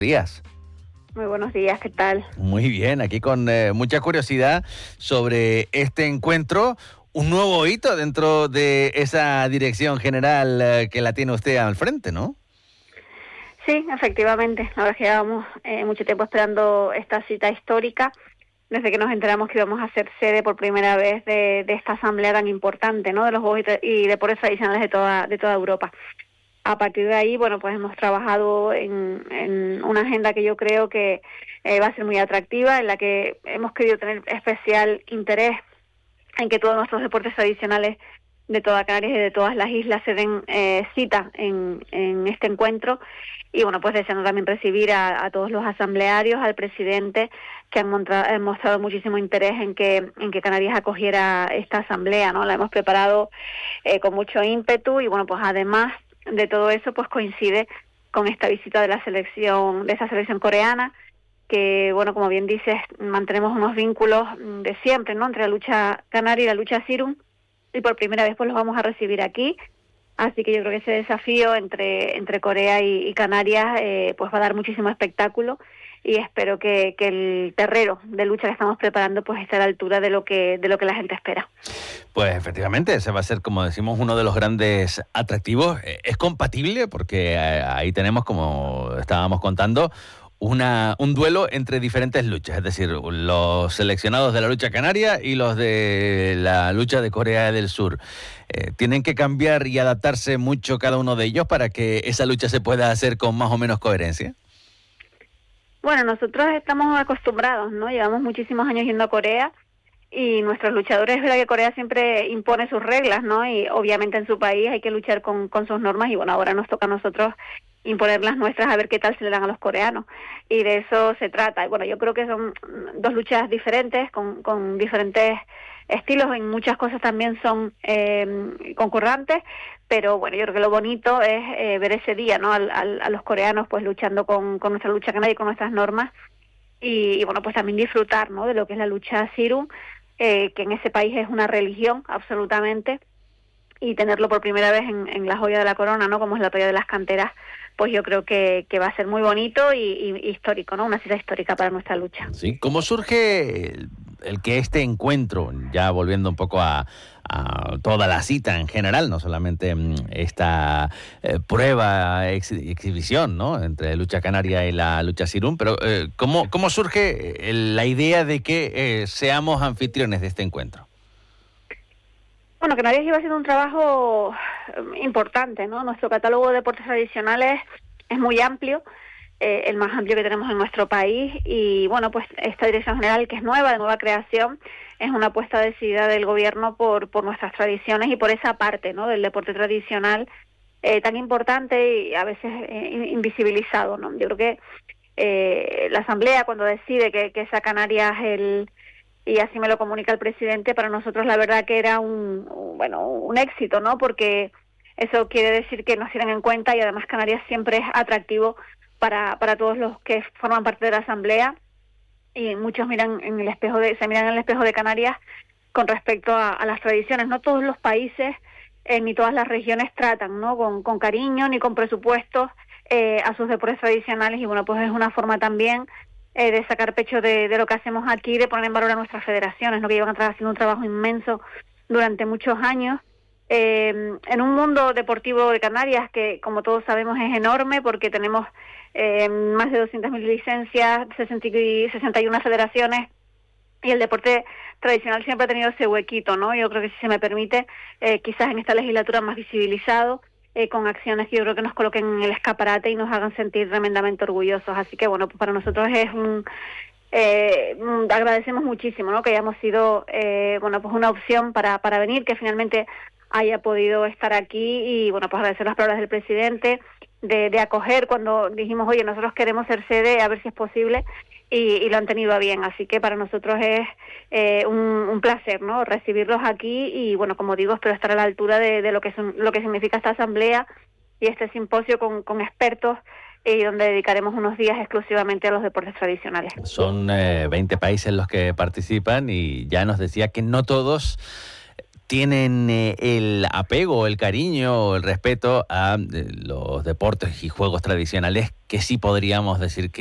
Días. Muy buenos días, ¿qué tal? Muy bien, aquí con mucha curiosidad sobre este encuentro, un nuevo hito dentro de esa dirección general que la tiene usted al frente, ¿no? Sí, efectivamente, la verdad es que llevamos mucho tiempo esperando esta cita histórica, desde que nos enteramos que íbamos a ser sede por primera vez de esta asamblea tan importante, ¿no? De los juegos y deportes tradicionales de toda Europa. A partir de ahí, bueno, pues hemos trabajado en una agenda que yo creo que va a ser muy atractiva, en la que hemos querido tener especial interés en que todos nuestros deportes tradicionales de toda Canarias y de todas las islas se den cita en este encuentro. Y bueno, pues deseando también recibir a todos los asamblearios, al presidente, que han mostrado muchísimo interés en que Canarias acogiera esta asamblea, ¿no? La hemos preparado con mucho ímpetu y bueno, pues además de todo eso, pues coincide con esta visita de esa selección coreana, que, bueno, como bien dices, mantenemos unos vínculos de siempre, ¿no?, entre la lucha canaria y la lucha Sirum, y por primera vez pues los vamos a recibir aquí. Así que yo creo que ese desafío entre Corea y Canarias pues va a dar muchísimo espectáculo, y espero que el terreno de lucha que estamos preparando pues esté a la altura de lo que la gente espera. Pues efectivamente, ese va a ser, como decimos, uno de los grandes atractivos. Es compatible porque ahí tenemos, como estábamos contando, un duelo entre diferentes luchas, es decir, los seleccionados de la lucha canaria y los de la lucha de Corea del Sur. ¿Tienen que cambiar y adaptarse mucho cada uno de ellos para que esa lucha se pueda hacer con más o menos coherencia? Bueno, nosotros estamos acostumbrados, ¿no? Llevamos muchísimos años yendo a Corea y nuestros luchadores, es verdad que Corea siempre impone sus reglas, ¿no? Y obviamente en su país hay que luchar con sus normas, y bueno, ahora nos toca a nosotros imponer las nuestras, a ver qué tal se le dan a los coreanos. Y de eso se trata. Y bueno, yo creo que son dos luchas diferentes, con diferentes estilos, en muchas cosas también son concurrentes, pero bueno, yo creo que lo bonito es ver ese día, ¿no?, a los coreanos pues luchando con nuestra lucha canaria y con nuestras normas, y bueno, pues también disfrutar, ¿no?, de lo que es la lucha Sirum, que en ese país es una religión absolutamente, y tenerlo por primera vez en la joya de la corona, ¿no?, como es la Playa de las Canteras, pues yo creo que va a ser muy bonito y histórico, ¿no?, una cita histórica para nuestra lucha. Sí, ¿cómo surge el que este encuentro, ya volviendo un poco a toda la cita en general, no solamente esta prueba, exhibición, ¿no?, entre lucha canaria y la lucha Sirum, pero ¿cómo surge la idea de que seamos anfitriones de este encuentro? Bueno, Canarias lleva haciendo un trabajo importante, ¿no? Nuestro catálogo de deportes tradicionales es muy amplio, el más amplio que tenemos en nuestro país, y bueno, pues esta dirección general, que es nueva, de nueva creación, es una apuesta decidida del gobierno por nuestras tradiciones y por esa parte, ¿no?, del deporte tradicional tan importante y a veces invisibilizado, ¿no? Yo creo que la Asamblea, cuando decide que sea Canarias y así me lo comunica el presidente, para nosotros la verdad que era un éxito, ¿no?, porque eso quiere decir que nos tienen en cuenta, y además Canarias siempre es atractivo para todos los que forman parte de la Asamblea, y muchos se miran en el espejo de Canarias con respecto a las tradiciones. No todos los países ni todas las regiones tratan, ¿no?, con cariño ni con presupuestos a sus deportes tradicionales, y bueno, pues es una forma también de sacar pecho de lo que hacemos aquí, de poner en valor a nuestras federaciones, ¿no?, que llevan haciendo un trabajo inmenso durante muchos años en un mundo deportivo de Canarias que, como todos sabemos, es enorme, porque tenemos más de 200.000 licencias, 61 federaciones, y el deporte tradicional siempre ha tenido ese huequito, ¿no? Yo creo que, si se me permite, quizás en esta legislatura más visibilizado, con acciones que yo creo que nos coloquen en el escaparate y nos hagan sentir tremendamente orgullosos. Así que bueno, pues para nosotros es agradecemos muchísimo, ¿no?, que hayamos sido bueno, pues una opción para venir, que finalmente haya podido estar aquí, y bueno, pues agradecer las palabras del presidente de acoger cuando dijimos, oye, nosotros queremos ser sede, a ver si es posible, y lo han tenido a bien. Así que para nosotros es un placer, ¿no?, recibirlos aquí, y bueno, como digo, espero estar a la altura de lo que significa esta asamblea y este simposio con expertos, y donde dedicaremos unos días exclusivamente a los deportes tradicionales. Son 20 países los que participan, y ya nos decía que no todos tienen el apego, el cariño, el respeto a los deportes y juegos tradicionales que sí podríamos decir